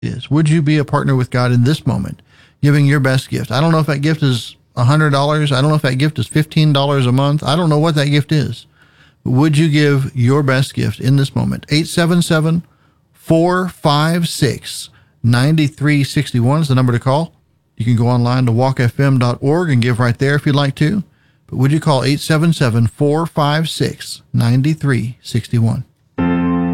is. Would you be a partner with God in this moment, giving your best gift? I don't know if that gift is $100. I don't know if that gift is $15 a month. I don't know what that gift is. But would you give your best gift in this moment? 877-456-9361 is the number to call. You can go online to walkfm.org and give right there if you'd like to. But would you call 877-456-9361?